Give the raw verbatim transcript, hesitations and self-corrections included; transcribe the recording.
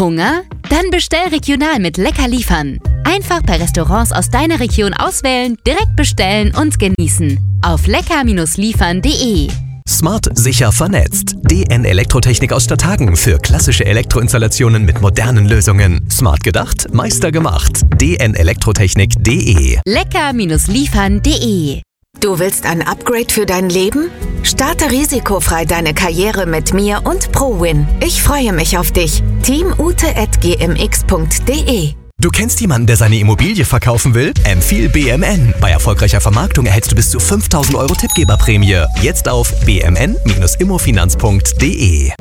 Hunger? Dann bestell regional mit Lecker liefern. Einfach bei Restaurants aus deiner Region auswählen, direkt bestellen und genießen. Auf lecker liefern punkt de. Smart sicher vernetzt. D N Elektrotechnik aus Stadthagen für klassische Elektroinstallationen mit modernen Lösungen. Smart gedacht, Meister gemacht. d n elektrotechnik punkt de. lecker liefern punkt de. Du willst ein Upgrade für dein Leben? Starte risikofrei deine Karriere mit mir und ProWin. Ich freue mich auf dich. team ute at g m x punkt de. Du kennst jemanden, der seine Immobilie verkaufen will? Empfiehl B M N. Bei erfolgreicher Vermarktung erhältst du bis zu fünftausend Euro Tippgeberprämie. Jetzt auf b m n Bindestrich immofinanz punkt de.